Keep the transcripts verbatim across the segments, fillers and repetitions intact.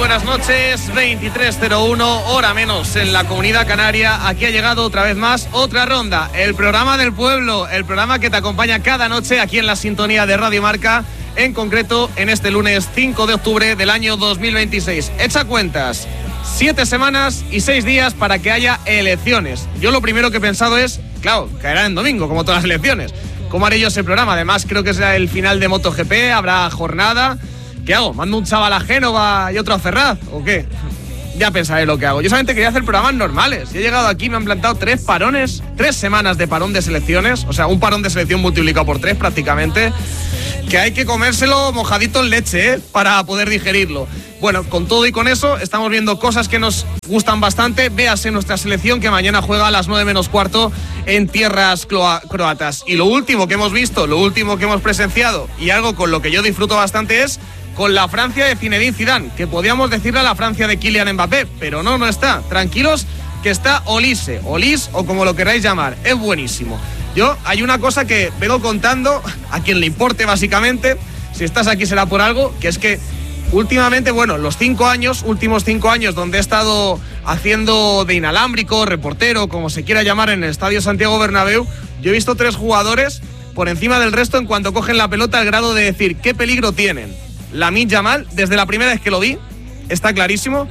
buenas noches. veintitrés cero uno, hora menos en la Comunidad Canaria. Aquí ha llegado otra vez más otra ronda, el programa del pueblo, el programa que te acompaña cada noche aquí en la sintonía de Radio Marca, en concreto en este lunes cinco de octubre del año dos mil veintiséis. Echa cuentas, siete semanas y seis días para que haya elecciones. Yo lo primero que he pensado es, claro, caerá en domingo, como todas las elecciones. ¿Cómo haré yo ese programa? Además, creo que será el final de MotoGP, habrá jornada. ¿Qué hago? ¿Mando un chaval a Génova y otro a Ferraz? ¿O qué? Ya pensaré lo que hago. Yo solamente quería hacer programas normales. He llegado aquí, me han plantado tres parones, tres semanas de parón de selecciones, o sea, un parón de selección multiplicado por tres prácticamente, que hay que comérselo mojadito en leche, ¿eh? Para poder digerirlo. Bueno, con todo y con eso, estamos viendo cosas que nos gustan bastante. Véase nuestra selección que mañana juega a las nueve menos cuarto en tierras croatas. Y lo último que hemos visto, lo último que hemos presenciado, y algo con lo que yo disfruto bastante es con la Francia de Zinedine Zidane, que podíamos decirle a la Francia de Kylian Mbappé, pero no, no está. Tranquilos, que está Olise, Olis o como lo queráis llamar, es buenísimo. Yo, hay una cosa que vengo contando, a quien le importe básicamente, si estás aquí será por algo, que es que últimamente, bueno, los cinco años, últimos cinco años donde he estado haciendo de inalámbrico, reportero, como se quiera llamar en el Estadio Santiago Bernabéu, yo he visto tres jugadores por encima del resto en cuanto cogen la pelota al grado de decir qué peligro tienen. Lamine Yamal, desde la primera vez que lo vi, está clarísimo.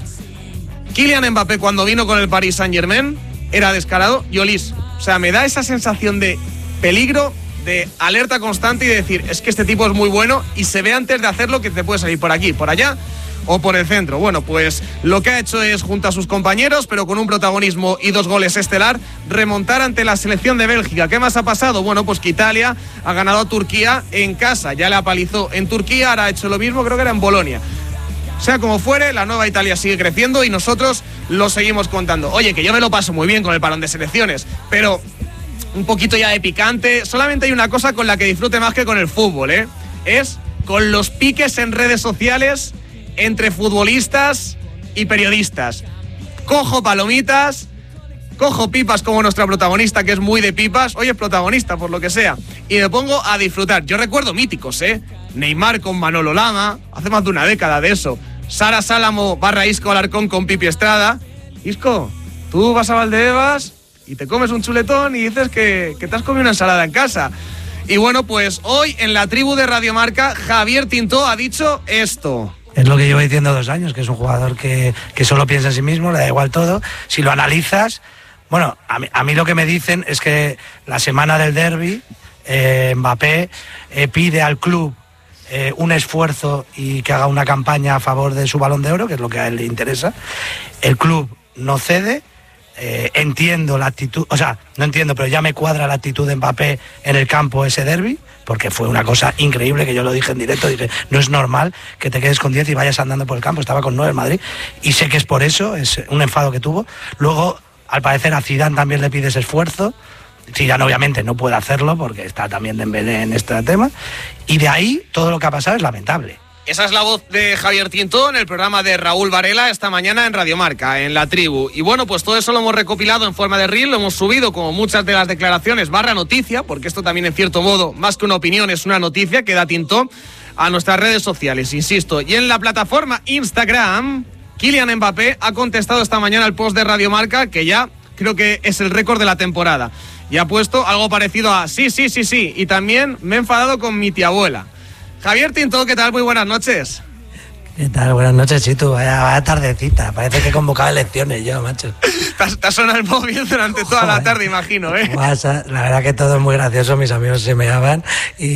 Kylian Mbappé, cuando vino con el Paris Saint-Germain, era descarado. Y Olis, o sea, me da esa sensación de peligro, de alerta constante y de decir, es que este tipo es muy bueno y se ve antes de hacerlo que te puede salir por aquí, por allá o por el centro. Bueno, pues lo que ha hecho es, junto a sus compañeros, pero con un protagonismo y dos goles estelar, remontar ante la selección de Bélgica. ¿Qué más ha pasado? Bueno, pues que Italia ha ganado a Turquía en casa, ya le apalizó en Turquía, ahora ha hecho lo mismo, creo que era en Bolonia. Sea como fuere, la nueva Italia sigue creciendo y nosotros lo seguimos contando. Oye, que yo me lo paso muy bien con el parón de selecciones, pero un poquito ya de picante. Solamente hay una cosa con la que disfrute más que con el fútbol, ¿eh? Es con los piques en redes sociales entre futbolistas y periodistas. Cojo palomitas, cojo pipas como nuestra protagonista, que es muy de pipas. Hoy es protagonista, por lo que sea. Y me pongo a disfrutar. Yo recuerdo míticos, ¿eh? Neymar con Manolo Lama, hace más de una década de eso. Sara Sálamo barra Isco Alarcón con Pipi Estrada. Isco, tú vas a Valdebebas y te comes un chuletón y dices que, que te has comido una ensalada en casa. Y bueno, pues hoy en la tribu de Radio Marca, Javier Tintó ha dicho esto. Es lo que llevo diciendo dos años, que es un jugador que, que solo piensa en sí mismo, le da igual todo. Si lo analizas, bueno, a mí, a mí lo que me dicen es que la semana del derbi, eh, Mbappé eh, pide al club eh, un esfuerzo y que haga una campaña a favor de su Balón de Oro, que es lo que a él le interesa. El club no cede. Eh, entiendo la actitud, o sea, no entiendo, pero ya me cuadra la actitud de Mbappé en el campo ese derbi, porque fue una cosa increíble, que yo lo dije en directo, dije, no es normal que te quedes con diez y vayas andando por el campo. Estaba con nueve en Madrid y sé que es por eso, es un enfado que tuvo. Luego, al parecer a Zidane también le pide ese esfuerzo. Zidane obviamente no puede hacerlo porque está también Dembélé en este tema, y de ahí todo lo que ha pasado es lamentable. Esa es la voz de Javier Tintó en el programa de Raúl Varela esta mañana en Radio Marca, en La Tribu. Y bueno, pues todo eso lo hemos recopilado en forma de reel, lo hemos subido como muchas de las declaraciones barra noticia, porque esto también en cierto modo, más que una opinión, es una noticia que da Tintó a nuestras redes sociales, insisto. Y en la plataforma Instagram, Kylian Mbappé ha contestado esta mañana al post de Radio Marca, que ya creo que es el récord de la temporada. Y ha puesto algo parecido a sí, sí, sí, sí. Y también me he enfadado con mi tía abuela. Javier Tintó, ¿qué tal? Muy buenas noches. ¿Qué tal? Buenas noches, Chitu. Vaya, vaya tardecita. Parece que he convocado elecciones yo, macho. Te has sonado el móvil durante toda Joder. la tarde, imagino, ¿eh? La verdad que todo es muy gracioso. Mis amigos se me llaman y,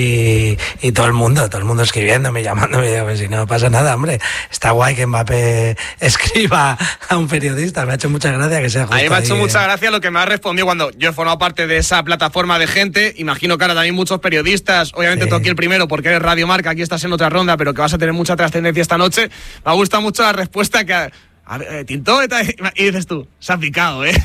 y, y todo el mundo, todo el mundo escribiéndome, llamándome. Y digo, pues si no pasa nada, hombre. Está guay que Mbappé escriba a un periodista. Me ha hecho mucha gracia que sea justo. A mí me ha hecho ahí, mucha eh. gracia lo que me ha respondido cuando yo he formado parte de esa plataforma de gente. Imagino que ahora también muchos periodistas. Obviamente sí. Tú aquí el primero porque eres Radio Marca, aquí estás en otra ronda, pero que vas a tener mucha trascendencia esta noche. Me gusta mucho la respuesta que ha, A ver, eh, Tintó, y dices tú, se ha picado, ¿eh?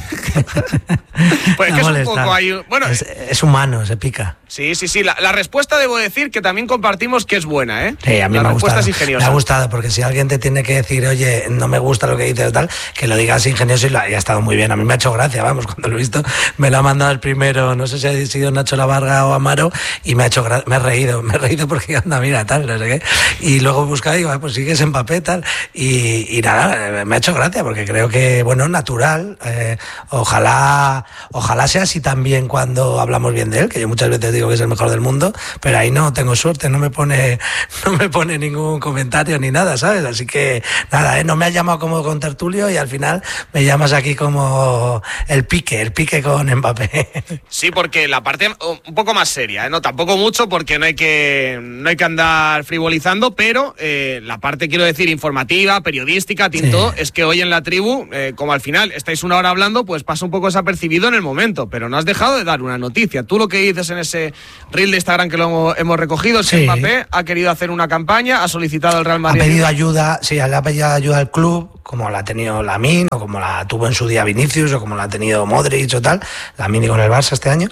Pues es que es un poco ahí... Bueno, es, es humano, se pica. Sí, sí, sí. La, la respuesta debo decir que también compartimos que es buena, ¿eh? Sí, a mí la me ha respuesta gustado. Es ingeniosa. Me ha gustado, porque si alguien te tiene que decir, oye, no me gusta lo que dices o tal, que lo digas ingenioso y, lo, y ha estado muy bien. A mí me ha hecho gracia, vamos, cuando lo he visto, me lo ha mandado el primero, no sé si ha sido Nacho Lavarga o Amaro, y me ha hecho gra- me he reído, me he reído porque anda, mira, tal, no sé qué. Y luego buscaba y digo, ah, pues sigues en papel, tal. Y, y nada, me ha hecho gracia, porque creo que, bueno, natural. Eh, ojalá, ojalá sea así también cuando hablamos bien de él, que yo muchas veces digo que es el mejor del mundo, pero ahí no tengo suerte, no me pone no me pone ningún comentario ni nada, ¿sabes? Así que nada, ¿eh? No me has llamado como con tertulio y al final me llamas aquí como el pique, el pique con Mbappé. Sí, porque la parte un poco más seria, ¿eh? No, tampoco mucho, porque no hay que no hay que andar frivolizando, pero eh, la parte, quiero decir, informativa, periodística, Tinto, sí. Es que hoy en la tribu, eh, como al final estáis una hora hablando, pues pasa un poco desapercibido en el momento, pero no has dejado de dar una noticia. Tú lo que dices en ese reel de Instagram que lo hemos, hemos recogido es que sí. Mbappé ha querido hacer una campaña, ha solicitado al Real Madrid. Ha pedido ayuda, sí, le ha pedido ayuda al club, como la ha tenido Lamine, o como la tuvo en su día Vinicius, o como la ha tenido Modric o tal, Lamine con el Barça este año,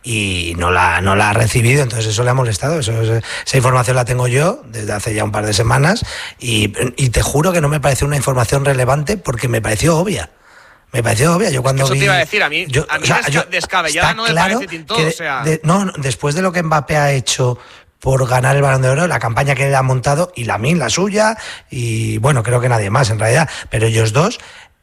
y no la, no la ha recibido, entonces eso le ha molestado. Eso, esa información la tengo yo desde hace ya un par de semanas, y, y te juro que no me pareció una información relevante porque me pareció obvia. Me pareció obvia. Yo cuando es que eso vi, te iba a decir, a mí, yo, a mí o sea, desca- yo, descabellada no me claro parece Tinto, que, o sea... de, no, no, después de lo que Mbappé ha hecho por ganar el Balón de Oro, la campaña que él ha montado, y Lamine la suya, y bueno, creo que nadie más en realidad, pero ellos dos,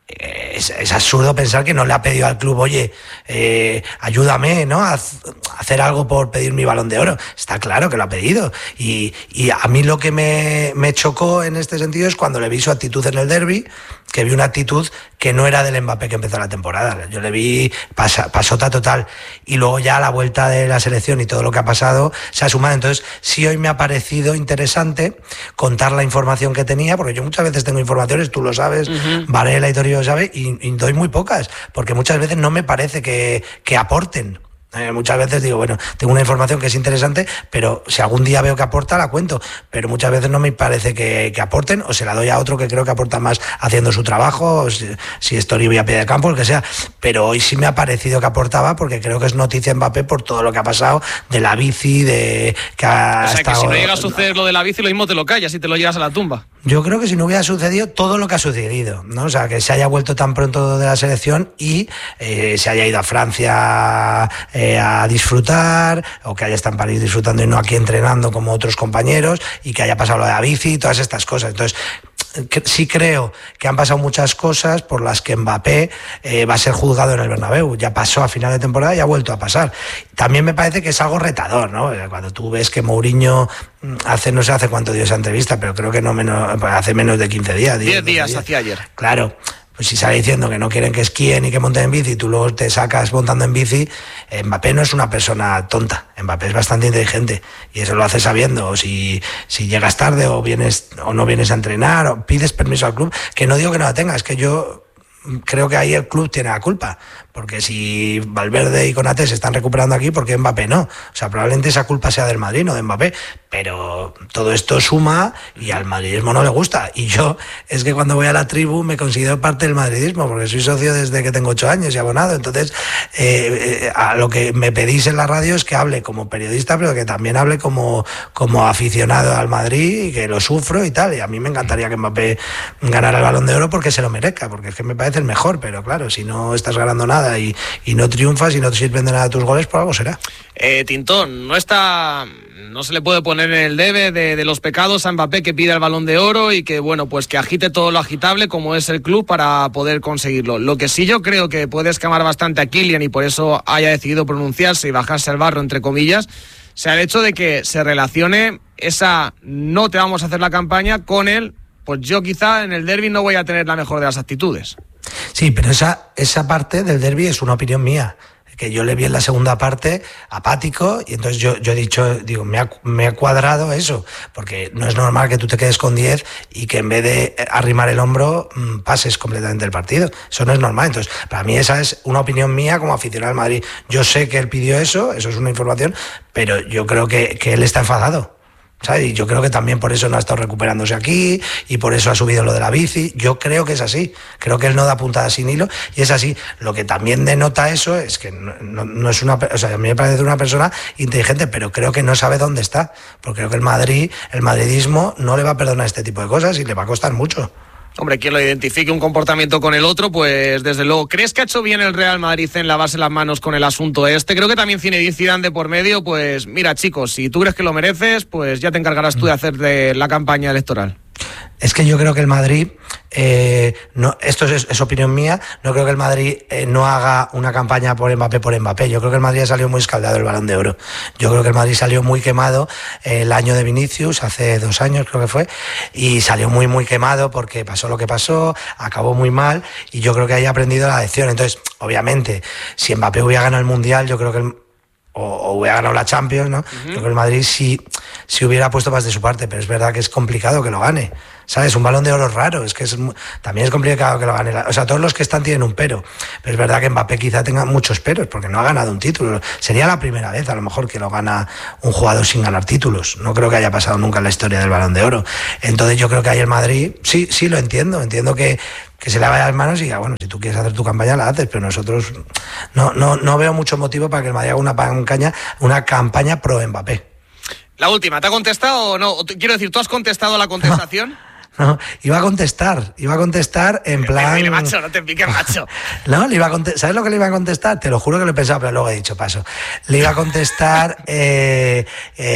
es, es absurdo pensar que no le ha pedido al club, oye, eh, ayúdame, ¿no? A, a hacer algo por pedir mi Balón de Oro. Está claro que lo ha pedido. Y, y a mí lo que me, me chocó en este sentido es cuando le vi su actitud en el derbi, que vi una actitud que no era del Mbappé que empezó la temporada. Yo le vi pasa, pasota total. Y luego ya a la vuelta de la selección y todo lo que ha pasado se ha sumado. Entonces, sí, hoy me ha parecido interesante contar la información que tenía, porque yo muchas veces tengo informaciones, tú lo sabes, uh-huh. Varela y Torillo lo sabe, y, y doy muy pocas, porque muchas veces no me parece que, que aporten. Eh, muchas veces digo, bueno, tengo una información que es interesante, pero si algún día veo que aporta, la cuento. Pero muchas veces no me parece que, que aporten, o se la doy a otro que creo que aporta más haciendo su trabajo, o si, si es Toribio a pie de campo, el que sea. Pero hoy sí me ha parecido que aportaba, porque creo que es noticia Mbappé por todo lo que ha pasado, de la bici, de que ha O sea, estado, que si no llega a suceder lo de la bici, lo mismo te lo callas y te lo llevas a la tumba. Yo creo que si no hubiera sucedido todo lo que ha sucedido, ¿no? O sea, que se haya vuelto tan pronto de la selección y eh, se haya ido a Francia eh, a disfrutar, o que haya estado en París disfrutando y no aquí entrenando como otros compañeros, y que haya pasado lo de la bici y todas estas cosas. Entonces, que, sí creo que han pasado muchas cosas por las que Mbappé eh, va a ser juzgado en el Bernabéu. Ya pasó a final de temporada y ha vuelto a pasar. También me parece que es algo retador, ¿no? Cuando tú ves que Mourinho hace, no sé hace cuánto dio esa entrevista, pero creo que no menos, hace menos de quince días. diez días, hacía ayer. Claro. Pues si sale diciendo que no quieren que esquíen y que monten en bici, y tú luego te sacas montando en bici, Mbappé no es una persona tonta. Mbappé es bastante inteligente y eso lo hace sabiendo. O si, si llegas tarde o vienes o no vienes a entrenar o pides permiso al club, que no digo que no la tengas, que yo creo que ahí el club tiene la culpa. Porque si Valverde y Konaté se están recuperando aquí, ¿por qué Mbappé no? O sea, probablemente esa culpa sea del Madrid, no de Mbappé. Pero todo esto suma y al madridismo no le gusta. Y yo, es que cuando voy a la tribu me considero parte del madridismo, porque soy socio desde que tengo ocho años y abonado. Entonces, eh, eh, a lo que me pedís en la radio es que hable como periodista, pero que también hable como, como aficionado al Madrid, y que lo sufro y tal. Y a mí me encantaría que Mbappé ganara el Balón de Oro porque se lo merezca, porque es que me parece el mejor. Pero claro, si no estás ganando nada Y, y no triunfas y no te sirven de nada tus goles, por algo será. Eh, Tintón, no está, no se le puede poner en el debe de, de los pecados a Mbappé que pida el Balón de Oro y que, bueno, pues que agite todo lo agitable como es el club para poder conseguirlo. Lo que sí yo creo que puede escamar bastante a Kylian, y por eso haya decidido pronunciarse y bajarse al barro, entre comillas, sea el hecho de que se relacione esa no te vamos a hacer la campaña con él, pues yo quizá en el derbi no voy a tener la mejor de las actitudes. Sí, pero esa, esa parte del derbi es una opinión mía, que yo le vi en la segunda parte apático, y entonces yo, yo he dicho, digo, me ha, me ha cuadrado eso, porque no es normal que tú te quedes con diez y que en vez de arrimar el hombro pases completamente el partido. Eso no es normal. Entonces, para mí esa es una opinión mía como aficionado al Madrid. Yo sé que él pidió eso, eso es una información, pero yo creo que, que él está enfadado. ¿sabes? Y yo creo que también por eso no ha estado recuperándose aquí y por eso ha subido lo de la bici. Yo creo que es así. Creo que él no da puntada sin hilo y es así. Lo que también denota eso es que no, no, no es una... O sea, a mí me parece una persona inteligente, pero creo que no sabe dónde está. Porque creo que el Madrid, el madridismo no le va a perdonar este tipo de cosas y le va a costar mucho. Hombre, quien lo identifique un comportamiento con el otro, pues desde luego. ¿Crees que ha hecho bien el Real Madrid en lavarse las manos con el asunto este? Creo que también Zinedine Zidane de por medio, pues mira chicos, si tú crees que lo mereces, pues ya te encargarás tú de hacer de la campaña electoral. Es que yo creo que el Madrid, eh, no, esto es, es opinión mía, no creo que el Madrid eh, no haga una campaña por Mbappé por Mbappé. Yo creo que el Madrid ha salido muy escaldado el Balón de Oro. Yo creo que el Madrid salió muy quemado eh, el año de Vinicius, hace dos años creo que fue, y salió muy muy quemado porque pasó lo que pasó, acabó muy mal, y yo creo que ahí ha aprendido la lección. Entonces, obviamente, si Mbappé hubiera ganado el Mundial, yo creo que el O, o hubiera ganado la Champions, ¿no? Uh-huh. Creo que el Madrid sí, sí hubiera puesto más de su parte, pero es verdad que es complicado que lo gane, ¿sabes? Un Balón de Oro raro, es que es, también es complicado que lo gane. O sea, todos los que están tienen un pero, pero es verdad que Mbappé quizá tenga muchos peros, porque no ha ganado un título. Sería la primera vez, a lo mejor, que lo gana un jugador sin ganar títulos. No creo que haya pasado nunca en la historia del Balón de Oro. Entonces yo creo que ahí el Madrid, sí, sí lo entiendo, entiendo que que se lave las manos y diga, bueno, si tú quieres hacer tu campaña, la haces, pero nosotros no, no, no veo mucho motivo para que el Madrid haga una campaña, una campaña pro Mbappé. La última, ¿te ha contestado o no? Quiero decir, ¿tú has contestado la contestación? No. No, iba a contestar, iba a contestar en pero, plan... Mire, macho, no te piques, macho. No, le iba a contestar, ¿sabes lo que le iba a contestar? Te lo juro que lo he pensado, pero luego he dicho paso. Le iba a contestar eh,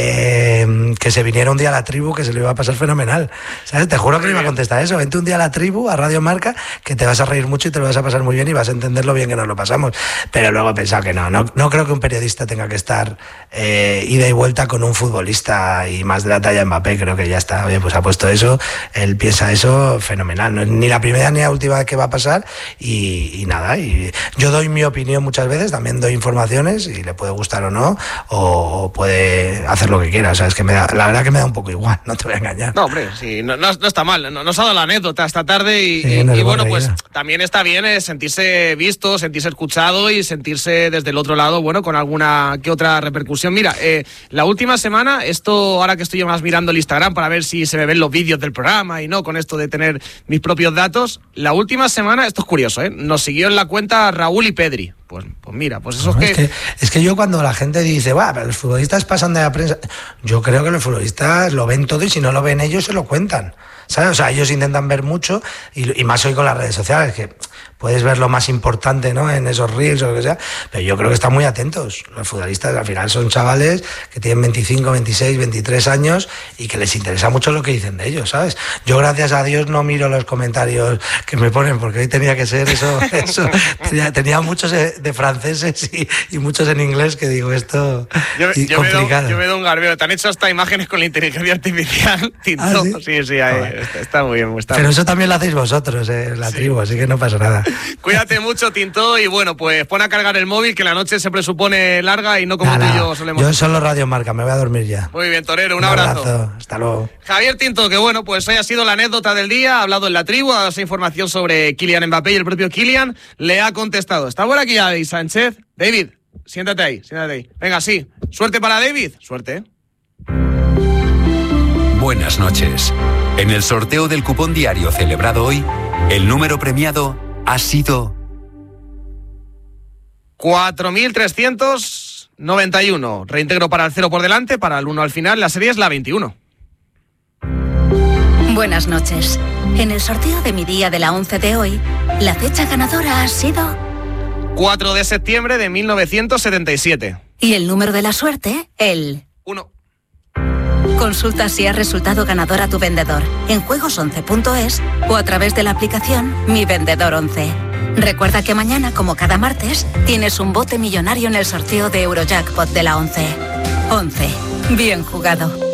eh, que se viniera un día a la tribu, que se lo iba a pasar fenomenal, ¿sabes? Te juro que le iba a contestar eso. Vente un día a la tribu, a Radio Marca, que te vas a reír mucho y te lo vas a pasar muy bien y vas a entender lo bien que nos lo pasamos. Pero luego he pensado que no, no, no creo que un periodista tenga que estar eh, ida y vuelta con un futbolista y más de la talla Mbappé. Creo que ya está, oye, pues ha puesto eso, él piensa eso, fenomenal. No es ni la primera ni la última vez que va a pasar y, y nada, y yo doy mi opinión muchas veces, también doy informaciones y le puede gustar o no, o puede hacer lo que quiera. O sea, es que me da, la verdad que me da un poco igual, no te voy a engañar. No, hombre, sí, no, no, no está mal, no, nos ha dado la anécdota esta tarde y, sí, y, no y bueno, pues reír. También está bien eh, sentirse visto, sentirse escuchado y sentirse desde el otro lado, bueno, con alguna que otra repercusión. Mira, eh, la última semana, esto ahora que estoy más mirando el Instagram para ver si se me ven los vídeos del programa y no, con esto de tener mis propios datos, la última semana, esto es curioso, ¿eh? Nos siguió en la cuenta Raúl y Pedri. Pues, pues mira, pues eso no, es, es que... que... Es que yo cuando la gente dice, va, pero los futbolistas pasan de la prensa, yo creo que los futbolistas lo ven todo y si no lo ven ellos se lo cuentan, ¿sabes? O sea, ellos intentan ver mucho y, y más hoy con las redes sociales, que puedes ver lo más importante, ¿no? En esos reels o lo que sea, pero yo creo que están muy atentos. Los futbolistas al final son chavales que tienen veinticinco, veintiséis, veintitrés años y que les interesa mucho lo que dicen de ellos, ¿sabes? Yo gracias a Dios no miro los comentarios que me ponen porque hoy tenía que ser eso, eso. Tenía, tenía muchos de franceses y, y muchos en inglés que digo esto yo, y yo complicado. Me doy, yo me doy un garbeo. Te han hecho hasta imágenes con la inteligencia artificial, Tinto. ¿Ah, sí? sí, sí, ahí, está, está muy bien. Está Pero bien. Eso también lo hacéis vosotros, eh, la sí. tribu, así que no pasa nada. Cuídate mucho, Tinto, y bueno, pues pon a cargar el móvil, que la noche se presupone larga y no como nah, tú nah. y yo solemos. Yo solo Radio Marca, me voy a dormir ya. Muy bien, Torero, un, un abrazo. abrazo. Hasta luego. Javier Tinto, que bueno, pues hoy ha sido la anécdota del día, ha hablado en la tribu, ha dado esa información sobre Kylian Mbappé y el propio Kylian le ha contestado. Está por aquí David Sánchez. David, siéntate ahí, siéntate ahí. Venga, sí. Suerte para David. Suerte, ¿eh? Buenas noches. En el sorteo del cupón diario celebrado hoy, el número premiado ha sido cuatro mil trescientos noventa y uno. Reintegro para el cero por delante, para el uno al final. La serie es la veintiuno. Buenas noches. En el sorteo de mi día de la once de hoy, la fecha ganadora ha sido cuatro de septiembre de mil novecientos setenta y siete. Y el número de la suerte, el uno. Consulta si ha resultado ganador a tu vendedor en juegos once punto es o a través de la aplicación Mi Vendedor once. Recuerda que mañana, como cada martes, tienes un bote millonario en el sorteo de Eurojackpot de la once. once. Bien jugado.